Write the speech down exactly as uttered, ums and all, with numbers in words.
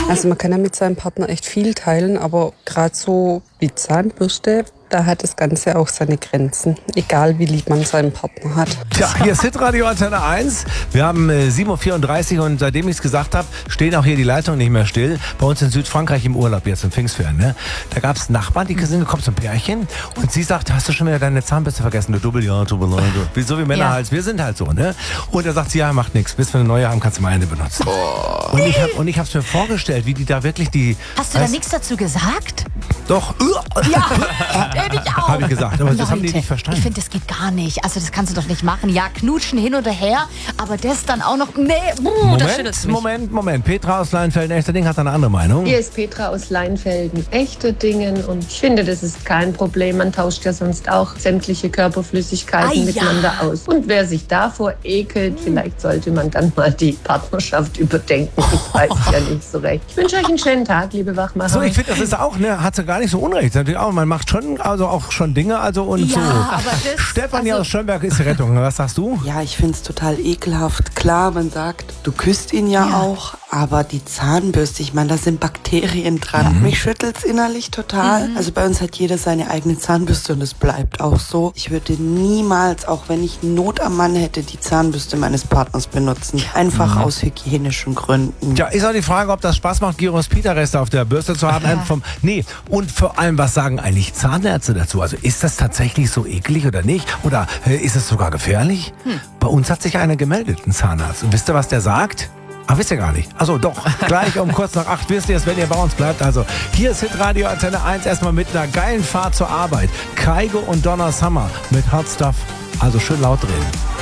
Also man kann ja mit seinem Partner echt viel teilen, aber gerade so wie Zahnbürste, da hat das Ganze auch seine Grenzen. Egal wie lieb man seinen Partner hat. Tja, hier ist Hitradio Antenne eins. Wir haben äh, sieben Uhr vierunddreißig und seitdem ich es gesagt habe, stehen auch hier die Leitungen nicht mehr still. Bei uns in Südfrankreich im Urlaub, jetzt im Pfingstferien. Ne? Da gab es Nachbarn, die sind gekommen zum Pärchen und sie sagt, hast du schon wieder deine Zahnbürste vergessen? Du Double, ja, Double, wie so wie Männer Ja. halt, wir sind halt so. Ne? Und er sagt sie, ja, macht nichts, bis wir eine neue haben, kannst du meine benutzen. Oh. Und ich habe und ich habe es mir vorgestellt, wie die da wirklich die... Hast du da weißt- nichts dazu gesagt? Doch, Ja, hätte ich auch. habe ich gesagt, aber das haben die Leute, nicht verstanden. Ich finde, das geht gar nicht. Also das kannst du doch nicht machen. Ja, knutschen hin oder her, aber das dann auch noch... Nee, buh, das schüttelt Moment, mich. Moment, Moment. Petra aus Leinfelden, echter Ding, hat eine andere Meinung. Hier ist Petra aus Leinfelden. Echte Dingen und ich finde, das ist kein Problem. Man tauscht ja sonst auch sämtliche Körperflüssigkeiten Ah, ja. miteinander aus. Und wer sich davor ekelt, vielleicht sollte man dann mal die Partnerschaft überdenken. Ich weiß ja nicht so recht. Ich wünsche euch einen schönen Tag, liebe Wachmacher. So, ich finde, das ist auch, ne, hat sie gar nicht so unrecht. Natürlich auch, man macht schon, also auch schon Dinge, also und Ja, so. aber das... Stefanie also, aus Schönberg ist die Rettung. Was sagst du? Ja, ich find's total ekelhaft. Klar, man sagt, du küsst ihn ja, Ja. auch, aber die Zahnbürste, ich meine, da sind Bakterien dran. Mich schüttelt's innerlich total. Also bei uns hat jeder seine eigene Zahnbürste und es bleibt auch so. Ich würde niemals, auch wenn ich Not am Mann hätte, die Zahnbürste meines Partners benutzen. Einfach aus hygienischen Gründen. Ja, ist auch die Frage, ob das Spaß macht, Gyros Pita-Reste auf der Bürste zu haben. Ja. Vom, nee, und vor allem, was sagen eigentlich Zahnärzte dazu? Also ist das tatsächlich so eklig oder nicht? Oder äh, ist es sogar gefährlich? Bei uns hat sich einer gemeldet, ein Zahnarzt. Und wisst ihr, was der sagt? Ach, wisst ihr gar nicht. Also doch, gleich um kurz nach acht wisst ihr es, wenn ihr bei uns bleibt. Also hier ist Hitradio Antenne eins erstmal mit einer geilen Fahrt zur Arbeit. Kaigo und Donna Summer mit Hot Stuff. Also schön laut drehen.